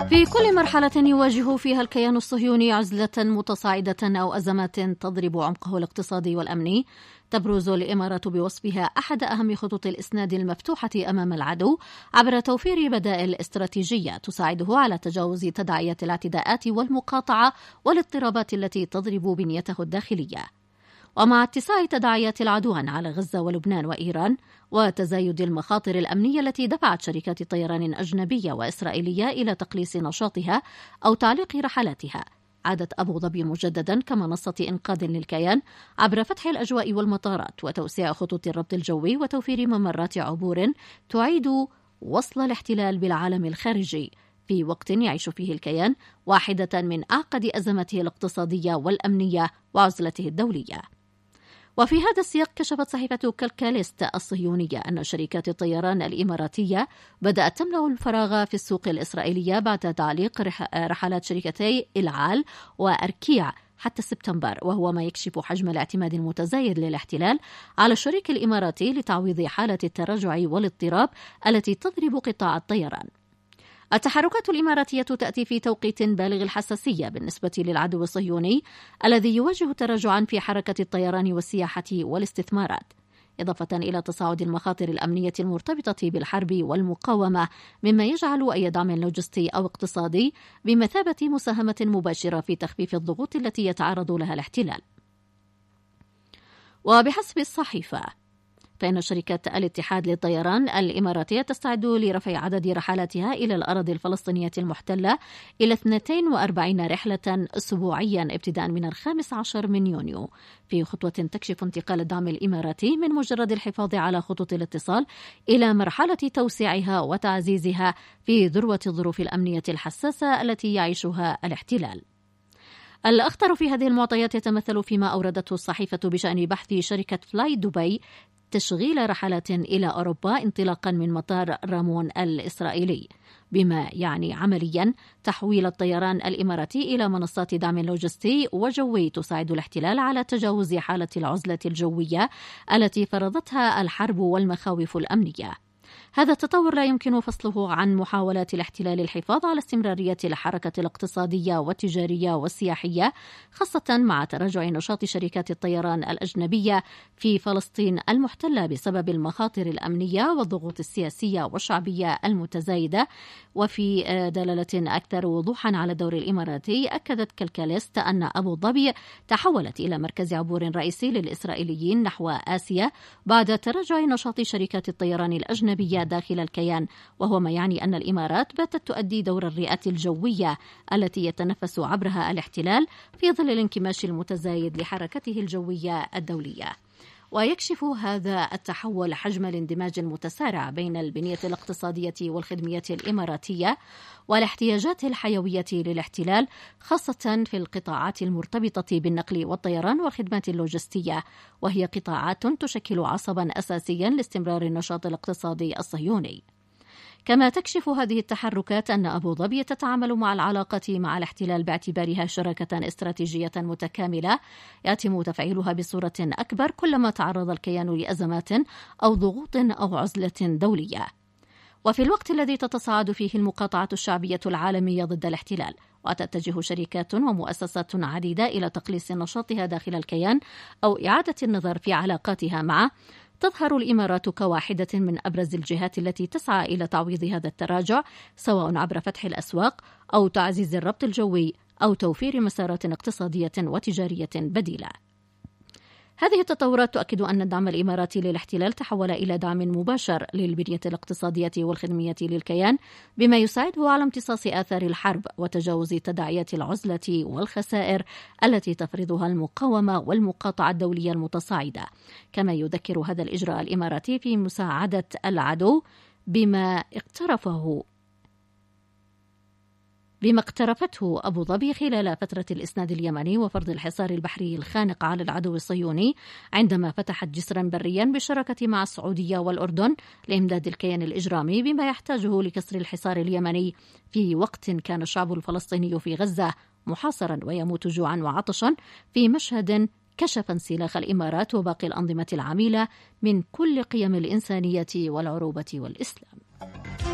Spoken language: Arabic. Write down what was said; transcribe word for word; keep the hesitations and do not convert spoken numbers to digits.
في كل مرحلة يواجه فيها الكيان الصهيوني عزلة متصاعدة أو أزمات تضرب عمقه الاقتصادي والأمني، تبرز الإمارات بوصفها أحد أهم خطوط الإسناد المفتوحة أمام العدو عبر توفير بدائل استراتيجية تساعده على تجاوز تداعيات الاعتداءات والمقاطعة والاضطرابات التي تضرب بنيته الداخلية. ومع اتساع تداعيات العدوان على غزة ولبنان وإيران وتزايد المخاطر الأمنية التي دفعت شركات طيران أجنبية وإسرائيلية إلى تقليص نشاطها أو تعليق رحلاتها، عادت أبو ظبي مجددا كمنصة إنقاذ للكيان عبر فتح الأجواء والمطارات وتوسيع خطوط الربط الجوي وتوفير ممرات عبور تعيد وصل الاحتلال بالعالم الخارجي في وقت يعيش فيه الكيان واحدة من أعقد أزماته الاقتصادية والأمنية وعزلته الدولية. وفي هذا السياق كشفت صحيفة كالكاليست الصهيونية أن شركات الطيران الإماراتية بدأت تملأ الفراغ في السوق الإسرائيلية بعد تعليق رحلات شركتي إلعال وأركيع حتى سبتمبر، وهو ما يكشف حجم الاعتماد المتزايد للاحتلال على الشريك الإماراتي لتعويض حالة التراجع والاضطراب التي تضرب قطاع الطيران. التحركات الإماراتية تأتي في توقيت بالغ الحساسية بالنسبة للعدو الصهيوني الذي يواجه تراجعا في حركة الطيران والسياحة والاستثمارات، إضافة إلى تصاعد المخاطر الأمنية المرتبطة بالحرب والمقاومة، مما يجعل أي دعم لوجستي أو اقتصادي بمثابة مساهمة مباشرة في تخفيف الضغوط التي يتعرض لها الاحتلال. وبحسب الصحيفة فإن شركة الاتحاد للطيران الإماراتية تستعد لرفع عدد رحلاتها إلى الأراضي الفلسطينية المحتلة إلى اثنتين وأربعين رحلة أسبوعيا ابتداء من الخامس عشر من يونيو، في خطوة تكشف انتقال الدعم الإماراتي من مجرد الحفاظ على خطوط الاتصال إلى مرحلة توسيعها وتعزيزها في ذروة الظروف الأمنية الحساسة التي يعيشها الاحتلال. الأخطر في هذه المعطيات يتمثل فيما أوردته الصحيفة بشأن بحث شركة فلاي دبي تشغيل رحلات إلى أوروبا انطلاقا من مطار رامون الإسرائيلي، بما يعني عمليا تحويل الطيران الإماراتي إلى منصات دعم لوجستي وجوي تساعد الاحتلال على تجاوز حالة العزلة الجوية التي فرضتها الحرب والمخاوف الأمنية. هذا التطور لا يمكن فصله عن محاولات الاحتلال الحفاظ على استمرارية الحركة الاقتصادية والتجارية والسياحية، خاصة مع تراجع نشاط شركات الطيران الأجنبية في فلسطين المحتلة بسبب المخاطر الأمنية والضغوط السياسية والشعبية المتزايدة. وفي دلالة أكثر وضوحا على الدور الإماراتي، أكدت كالكاليست أن أبو ظبي تحولت إلى مركز عبور رئيسي للإسرائيليين نحو آسيا بعد تراجع نشاط شركات الطيران الأجنبية داخل الكيان، وهو ما يعني أن الإمارات باتت تؤدي دور الرئة الجوية التي يتنفس عبرها الاحتلال في ظل الانكماش المتزايد لحركته الجوية الدولية. ويكشف هذا التحول حجم الاندماج المتسارع بين البنية الاقتصادية والخدمية الإماراتية والاحتياجات الحيوية للاحتلال، خاصة في القطاعات المرتبطة بالنقل والطيران والخدمات اللوجستية، وهي قطاعات تشكل عصبا أساسيا لاستمرار النشاط الاقتصادي الصهيوني. كما تكشف هذه التحركات أن أبو ظبي تتعامل مع العلاقة مع الاحتلال باعتبارها شراكة استراتيجية متكاملة يتم تفعيلها بصورة أكبر كلما تعرض الكيان لأزمات أو ضغوط أو عزلة دولية. وفي الوقت الذي تتصاعد فيه المقاطعة الشعبية العالمية ضد الاحتلال وتتجه شركات ومؤسسات عديدة إلى تقليص نشاطها داخل الكيان أو إعادة النظر في علاقاتها معه، تظهر الإمارات كواحدة من أبرز الجهات التي تسعى إلى تعويض هذا التراجع، سواء عبر فتح الأسواق أو تعزيز الربط الجوي أو توفير مسارات اقتصادية وتجارية بديلة. هذه التطورات تؤكد أن الدعم الإماراتي للاحتلال تحول إلى دعم مباشر للبنية الاقتصادية والخدمية للكيان، بما يساعده على امتصاص آثار الحرب وتجاوز تداعيات العزلة والخسائر التي تفرضها المقاومة والمقاطعة الدولية المتصاعدة. كما يذكر هذا الإجراء الإماراتي في مساعدة العدو بما اقترفه بما اقترفته أبو ظبي خلال فترة الإسناد اليمني وفرض الحصار البحري الخانق على العدو الصهيوني، عندما فتحت جسرا بريا بالشراكة مع السعودية والأردن لإمداد الكيان الإجرامي بما يحتاجه لكسر الحصار اليمني، في وقت كان الشعب الفلسطيني في غزة محاصرا ويموت جوعا وعطشا، في مشهد كشف انسلاخ الإمارات وباقي الأنظمة العميلة من كل قيم الإنسانية والعروبة والإسلام.